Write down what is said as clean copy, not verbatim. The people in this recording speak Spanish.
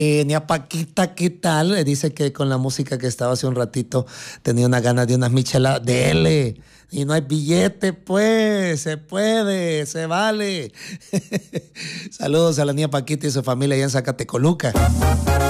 Nia Paquita, ¿qué tal? Dice que con la música que estaba hace un ratito tenía una gana de unas micheladas. Dele. Y no hay billete, pues. Se puede, se vale. Saludos a la Nia Paquita y su familia allá en Zacatecoluca.